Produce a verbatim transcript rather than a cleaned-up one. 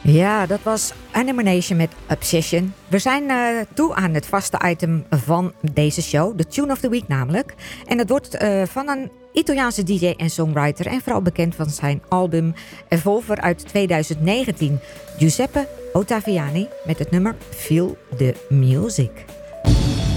Ja, dat was Animation met Obsession. We zijn uh, toe aan het vaste item van deze show, de Tune of the Week namelijk. En het wordt uh, van een Italiaanse D J en songwriter en vooral bekend van zijn album Evolver uit twintig negentien. Giuseppe Ottaviani met het nummer Feel the Music.